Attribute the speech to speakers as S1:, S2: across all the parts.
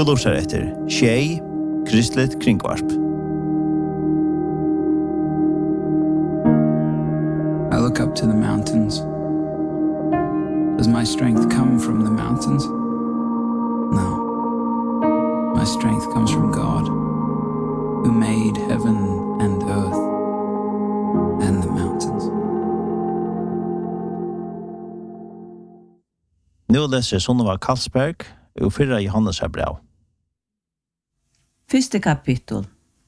S1: Du lurer etter Tjei, Kristelig Kringvarp.
S2: I look up to the mountains. Does my strength come from the mountains? No. My strength comes from God, who made heaven and earth and the mountains.
S1: Nu läser Sunneva Karlsberg og 4 Johannes brev.
S3: Første kapittel.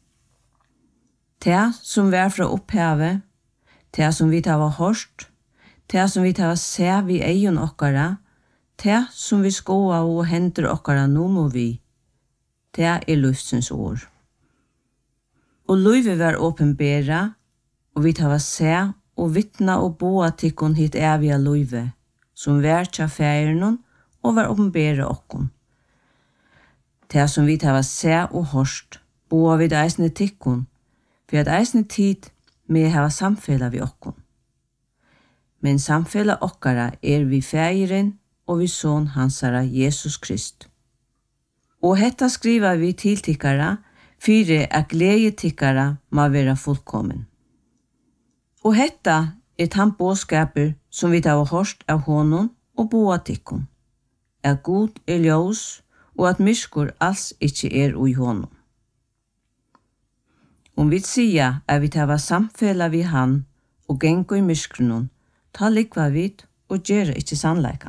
S3: Det som var fra opphavet, det som vi har hørt, det som vi har sett vi egen okkara, det som vi skoa og henter okkara nå må vi, det er livsens ord. Og løyve var åpenbæra, og vi har sett og vittna og boa tikkun hit evige løyve, som var tja færen og var åpenbæra okkon. Det som vi har sett og hørt, boa vid eisne tikkun, for at eisne tid med hava samfella vi okkon. Men samfella okkara er vi færen og vi son hansara Jesus Krist. Og hetta skriva vi til tikkara, fyre at glede tikkara må være fullkommen. Og hetta er han båskaper som vi har hørt av honom og boa tikkun. At god er ljós og at myskor alls ikkje er ui honom. Om vi sier at vi tar samfella vi han og gengo i myskronon, ta likva vid og gjøre ikkje sannleika.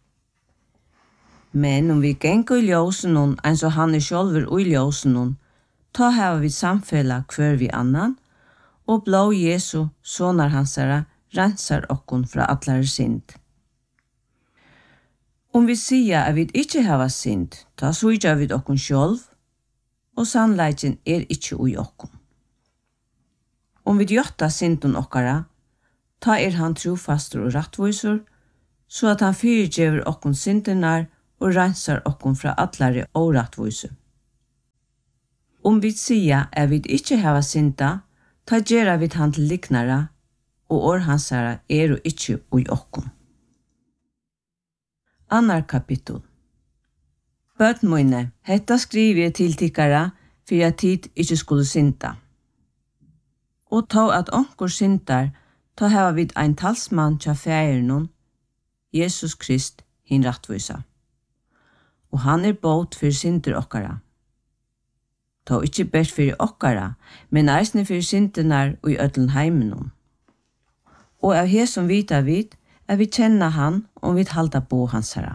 S3: Men om vi gengo i ljósenon enn så han er sjolver ui ljósenon, ta hava vi samfella hver vi annan, og blå Jesu, sonar hansara, rensar okkon fra atlare synd. Om vi sier at vi ikkje hava synd, ta suidja vi okkon sjolv, og sannleiken er ikkje ui okkon. Om vi gjotta synden okkara, ta er han trofastur og rattvoisur, så at han fyrirgjever okkon syndenar og rensar okkon fra atlare og rattvoisur. Om vi sier at vi ikkje hava synda, ta gjerra vi han til liknara, og år hansara er og ikkje ui okkon. Annar kapittel. Bøtmoine, hetta skriver jeg til tikkara, for at tid ikkje skulle synda. Og ta at onkur syndar, ta hava vid ein talsmann tja færenon, Jesus Krist, hin rattvisa. Og han er båt for synder okkara. Ta ikkje bært for okkara, men eisne for syndenar og i ødlen heimenon. Og av he som vita vid, er vi kjenna han om vi halda på hansara.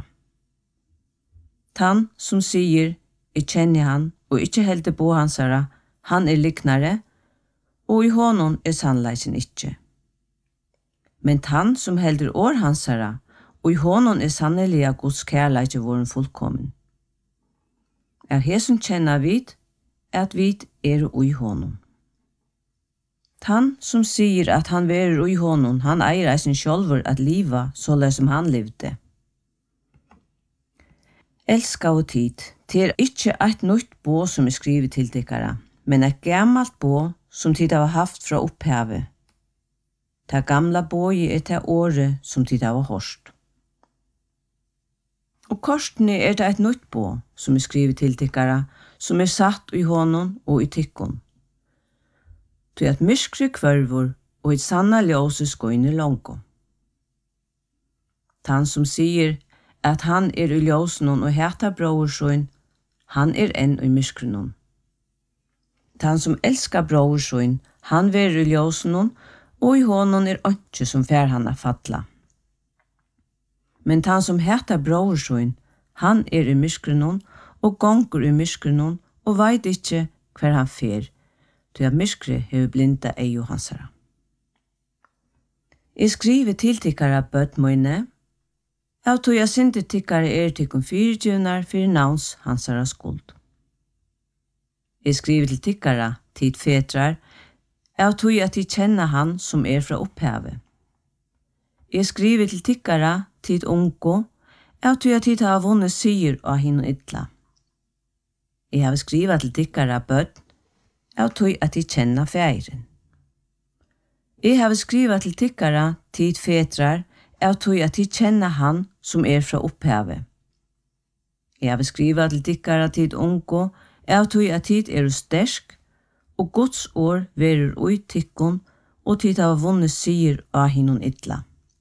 S3: Han som sier, jeg kjenner han, og ikkje helder på hansara, han er liknare, og i honom er sannleiken ikkje. Men han som helder år hansara, og i honom er sanneliga Guds kærleik våren fullkommen. Av he som kjenner vid, at vid er ui honom. Han som sier at han verer ui honom, han eier eisen sjolver at liva såleis som han levde. Elska og tid, det er ikkje eit nytt bå som er skrivet til tikkara, men eit gammalt bå som tid har haft fra opphavet. Det gamla båi er det året som tid har hørt. Og korsene er det eit nytt bå som er skrivet til tikkara, som er satt i honom og i tikkon. Til at myskri kvørvor og et sanna ljøse skoine longo. Han som sier at han er i ljøsenon og heter brorsøyn, han er enn i myskrenon. Han som elskar brorsøyn, han ver i ljøsenon, og i honom er ønske som fær han a fatla. Men han som heter brorsøyn, han er i myskrenon, og gonger i myskrenon, og veit ikkje hver han fer, til at myskre hever blinda ei og hansara. Jeg skriver til tikkara bøtmøyne, av tog jeg synte tikkara er tikkum fyrirtjunar fyrir navns hansara skuld. Jeg skriver til tikkara tid fetrar, av tog at de kjenner han som er fra opphavet. Jeg skriver til tikkara tid ungo, av tog at de har vunnet syr av hinn og ytla. Jeg har skrivet til tikkara bøtt, av tog at de kjenner færen. Jeg har skrivet til tikkara tid fetrar, av tog at de kjenner han som er fra opphavet. Jeg vil skrive til dikkara tid ungo, av tog at tid sterk, og Guds år verur ui tikkun, og tid av vunnet sier av hinnon ytla.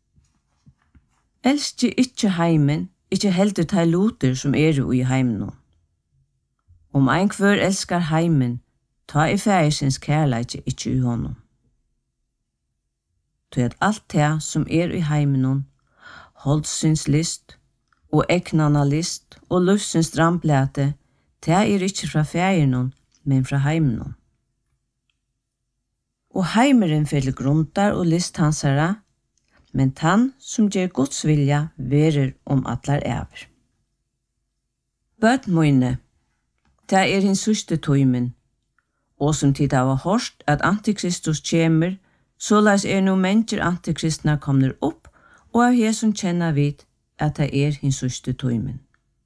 S3: Elskje ikkje heimen, ikkje heldur tei luter som ui heimen. Om ein kvør elskar heimen, ta i færsins kærleikje ikkje i honom. Tog at alt det som i heimen, holdsins list, og eknana list, og lufsins dramblæte, det ikkje fra færen, men fra heimen. Og heimeren fyller gruntar og list hansara, men tann som gjør Guds vilja verer atlar æver. Bøt møyne, det hins sørste tøymen, og som tid av hørst at Antikristus kjemer, såleis no mennesker Antikristna kommer opp, og av her som kjenner vid at det hins sørste tøymen.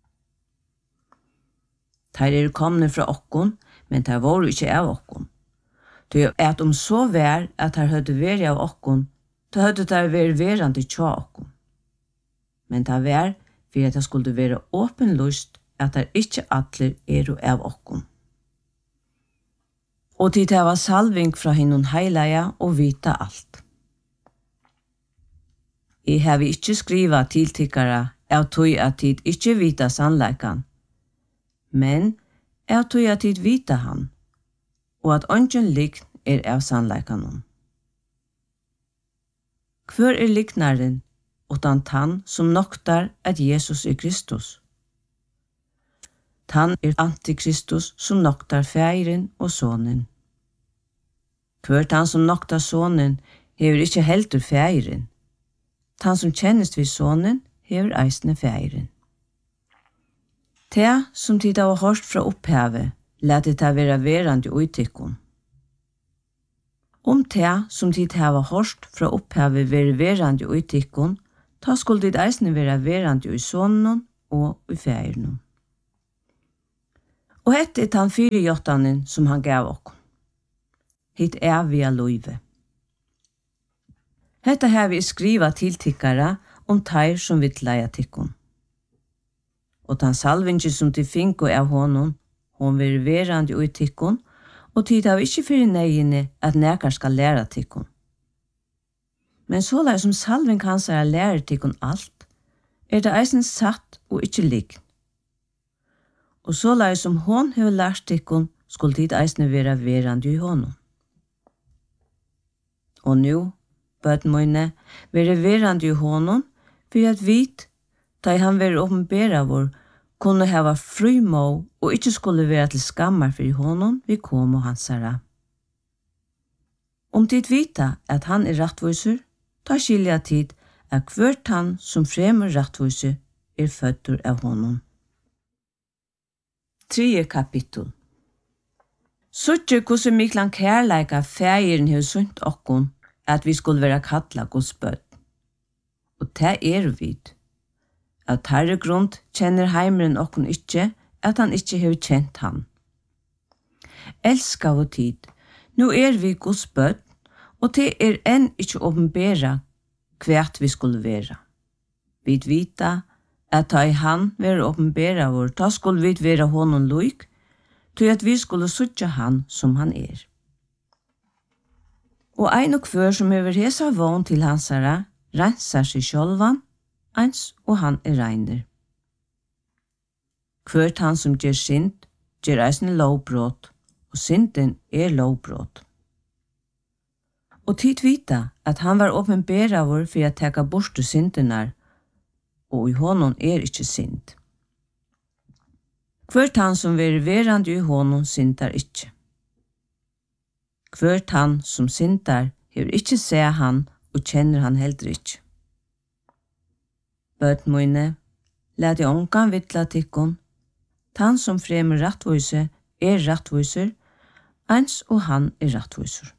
S3: Der komne fra okkon, men der var ikke av okkon. Det at så vær at her høyde vært av okkon, da høyde der vært verande tja okkon. Men det vær for at det skulle være åpenlyst at der ikke atler av okkon. Og til det var salving fra hinnon heileia og vita alt. Jeg har ikke skriva tiltikkara av tog at tid ikke vita sannleikan, men av tog at tid vita han, og at ongen likn av sannleikan. Kvør liknaren, utan tann som noktar at Jesus Kristus. Tann Antikristus som noktar færen og sonen. Kvør tann som noktar sonen hever ikkje heldur færen. Tann som kjennest vid sonen hever eisne færen. Te som tid av hørst fra opphavet, lette det være verande utikkon. Om te som tid av hørst fra opphavet være verande utikkon, ta skulle dit eisne være verande i sonen og i færen. Og hette tann 4 som han gav okkom. Hitt via loive. Hetta har vi skriva tiltikkara teir som vill leia tikkon. Og tann salvingi som til finko av honom, hon vil verande ui tikkon, og tid av ikkje fyrir negine at nekar skal læra tikkon. Men så lai som salving hans lærer tikkon alt, det eisen satt og ikkje ligg. Og så lai som hon hever lært tikkon, skulle tid eisne vera verande i honom. Og nu, bøtmøyne, være verande i honom, for at vit, da han være åpenbæra vår, kunne hava fri må og ikkje skulle være til skammar for honom vi kom og hansara. Om tid vita at han rattviser, ta skilja tid at hvert han som fremmer rattviser fødder av honom. 3. kapittel. Suttje hvordan miklan kærleika fægeren har sunt okkon at vi skulle være kalla Guds bøtt. Og det vid. Av tarre grunn kjenner heimeren okkon ikkje at han ikkje har kjent han. Elska og tid, nu vi Guds bøtt, og det enn ikkje åpenbæra kvært vi skulle være. Vi vita at ta i han være åpenbæra vår, ta skulle vi være honom loik, til at vi skulle suttja han som han Og ein og kvør som hever hesa vogn til hansara, rensar seg sjølvan, eins og han reiner. Kvørt han som gjør synd, gjør eisne lovbrot, og synden lovbrot. Og tid vita at han var åpenbæra vår for å teka bort syndenar, og i honom ikkje synd. Kvørt han som ver verande i honom syndar ikkje. Kvørt han som syndar hever ikkje se han og kjenner han heller ikkje. Bøtmøyne, let i ongan vittla tikkon, tann som fremmer rattvise rattviser, eins og han rattviser.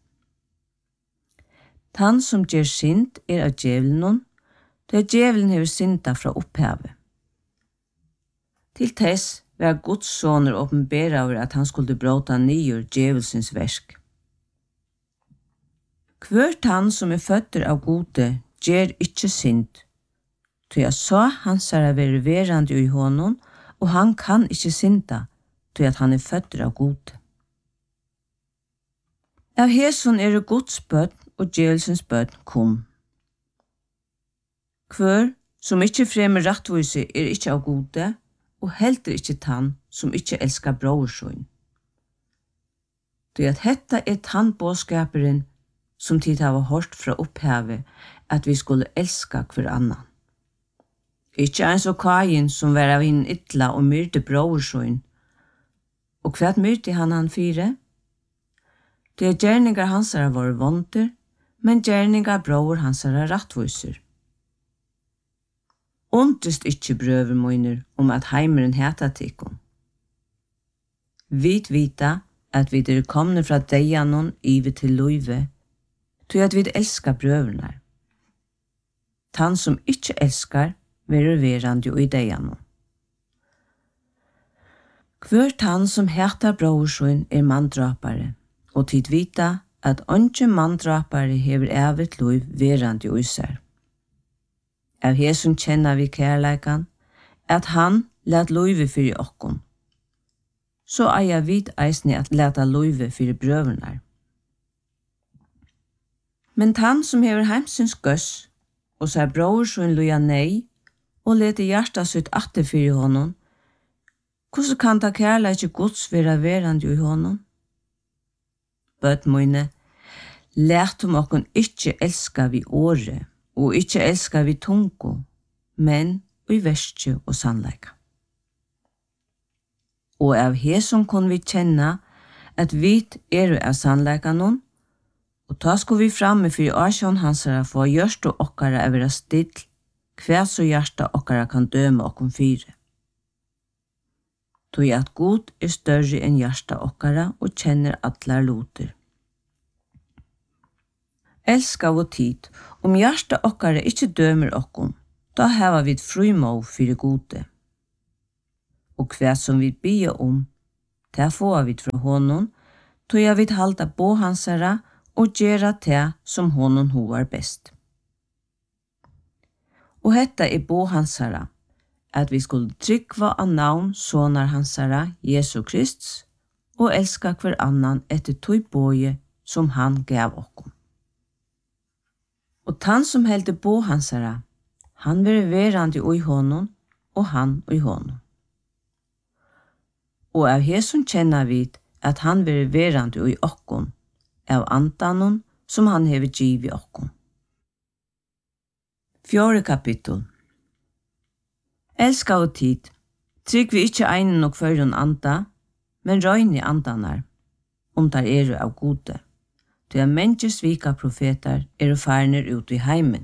S3: Tann som gjør synd av djevelen, det djevelen hever synda fra opphavet. Til tess var Guds soner åpenbæra over at han skulle bråta nyer djevelsens versk. Kvørt han som fødder av gode, gjør ikkje synd, til jeg så hans være verande i honom, og han kan ikke synda, til at han født av Gud. Av heson er Guds bønn og djevelsens bønn kom. Hver som ikke fremmer rettvise er ikke av gode, og heldur ikke tann som ikke elskar brorsøyn. Det at hetta er tannbåskaperen som tid har hørt fra opphavet at vi skulle elska hver annan. Ikke en så Kain som var av inn ytla og myrte brorsøyn. Og hva myrte han fire? Det er gjerningar hansara var vonder, men gjerningar bror hansara rattviser. Undrest ikkje brøver møyner at heimeren heta tikkum. Vit vita at vi er komne fra deianon ive til loive, til at vi elskar brøvernar. Tann som ikkje elskar, verer verandi og i deianon. Hver tann som heter brorsøyn er mandrapare, og tid vita at onge mandrapare hever evet loiv verandi og især. Av hesun kjenner vi kærleikan, at han let loive fyrir okkon. Så eier vid eisne at leta loive fyrir brøvernar. Men tann som hever heimsins gøss, og sær brorsøyn loja nei, og lete hjarta sitt atte fyrir honom, hvordan kan ta kærleik Guds vera verandi i honom? Bøtt møyne, let okkon ikkje elska vi åre, og ikkje elska vi tungo, men i verskje og sannleika. Og av hesom kon vi kjenna at vi av sannleika noen, og ta sko vi framme fyrir asjon hansara for hjørsta okkara av vera still, hver så hjørsta okkara kan døme okkom fire. Tog at Gud er større enn hjørsta okkara og kjenner atlar loter. Elska og tid, hjørsta okkara ikkje dømer okkom, da heva vi frumå fyrir gode. Og hver som vi bia ta får vi fra honom, tog jeg vil halda på hansara og gjera te som honom hovar best. Og hetta er på hansara, at vi skulle trykva av navn sonar hansara, Jesu Krist, og elska hver annan etter tog boje som han gav okkom. Og tann som heldur på hansara, han vil verandi i honom, og han i honom. Og av hesun kjenner vi at han vil verandi i okkom, av andanon som han hever giv i okkom. 4. kapittel. Elska og tid, trygg vi ikkje einen og førun anda, men røyne andanar, der eru av gode. Det er menneskes vika profetar farner ut i heimen.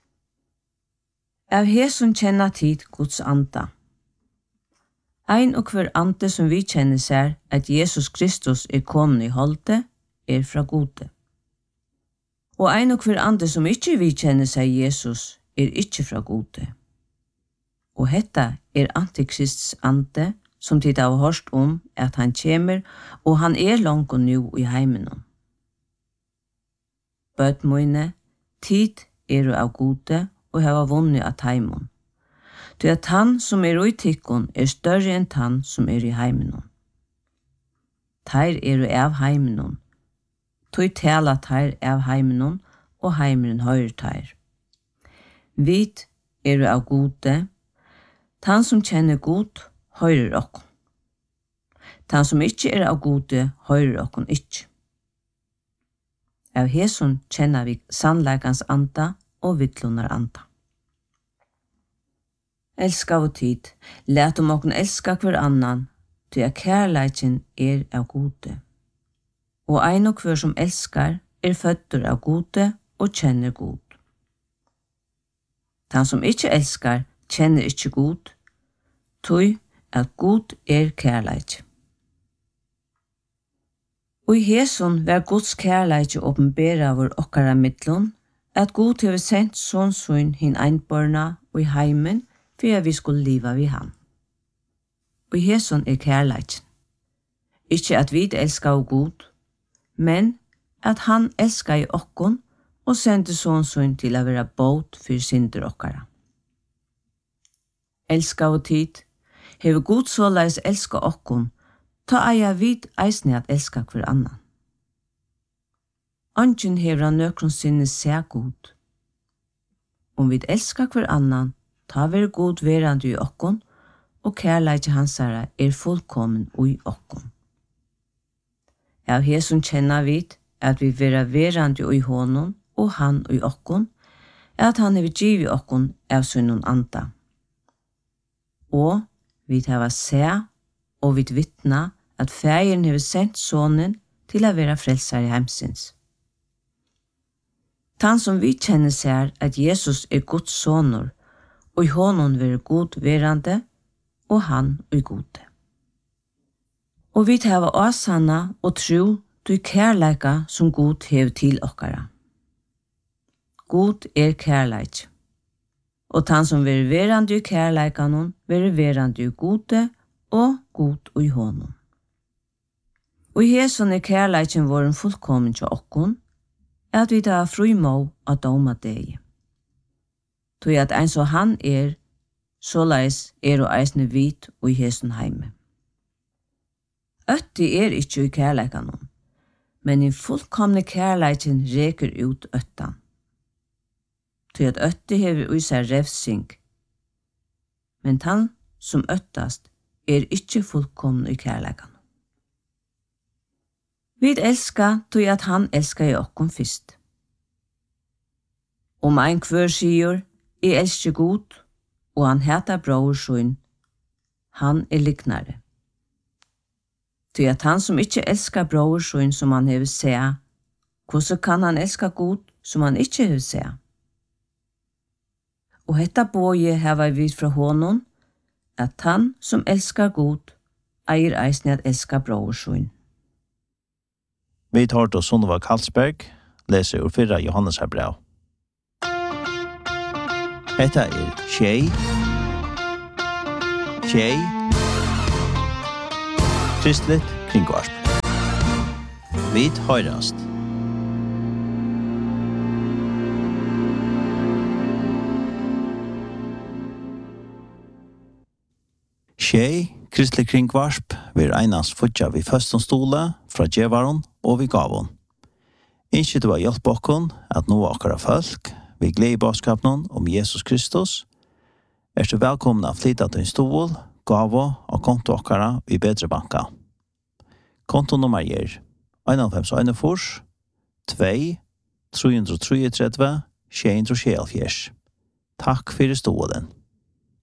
S3: Av hesun kjenna tid Guds anda. Ein og hver ande som vi kjenner ser at Jesus Kristus kommet i holde, fra gode. Og ein og hver ande som ikkje vi kjenner seg Jesus, ikkje fra gode. Og hetta Antikrists ande, som tid har hørt at han kjemer, og han langt og nu i heimenom. Bøtt møyne, tid av gode, og hava vunnet av heimon. Det at han som i tikkon større enn han som i heimenom. Teir av heimenom. Tog tala teir av heimenom, og heimeren høyre teir. Vit av gode, han som kjenner god, høyrer okkom. Han som ikkje av gode, høyrer okkom ikkje. Av heson kjenner vi sannleikans anda og vittlunar anda. Elska og tid, let okkom elska hver annan, til at kærleikin av gode. Og ein og hver som elskar fødder av gode og kjenner god. Han som ikkje elskar, kjenner ikkje god, tog at god kærleik. Og i heson var Guds kærleik åpenbæra vår okkara midlun, at god hever sendt sånn hin einborna og i heimen, for at vi skulle liva vi han. Og i heson kærleik. Ikkje at vi elskar av god, men at han elskar i okkon, og sendte sånn til å være båt for synder okkara. Elska og tid, Hever god såleis elska okkon, ta eia vid eisne at elska hver annan. Angen hever han nøkron sinne seg god. Om vi elska hver annan, ta ver god verande i okkon, og kærleikje hansara fullkommen ui okkon. Av hesson kjenna vid at vi vera verande ui honom, og han ui okkon, at han hever givi okkon av sunnon anda. Og vi hava se, og vi vittna at fægeren hever sendt sonen til å være frelsar i heimsins. Tan som vi kjenner ser at Jesus Guds sonur, og i honom være god verande, og han og gode. Og vi hava åsanna og tro du kærleika som god hev til okkara. God kærleik. Og tan som være verande i kærleikanon, være verande i gode, og god og i honom. Og i hesson kærleiken våren fullkommen til okkon, at vi tar frumå av doma deg. Tog at ein så han såleis og eisne vit og i hesson heime. Øtti ikkje i kærleikanon, men i fullkomne kærleiken reker ut øttan. Tog at øtti hever ui seg revsing, men han som øttast ikkje fullkomne i kærleikanon. Vi elska tog at han elska i okkon fyrst. Om ein kvør sier, elsker god, og han heter bror sin, han liknare. Tog at han som ikkje elskar bror sin som han hever seg, hvordan kan han elska god som han ikkje hever seg? Og hetta boje heva vi fra honom, at han som elskar god, eier eisne at elska bror sin.
S1: Vi tar til Sunniva Karlsberg, leser ur 4 Johannes her brev. Hetta Tjei, kristligt kringvarp. Vi høyrast. Tjei, kristelig kringvarp, vil einans futja vi føstenstole fra djevaron og vi gavon. Innskje du har hjelp okkon at nå akkara folk, vi gleder i bådskapen om Jesus Kristus, du velkommen å flytta til en stol, gavo og konto akkara i bedre banka. Kontonummer 51 2 333 674. Takk for stolen.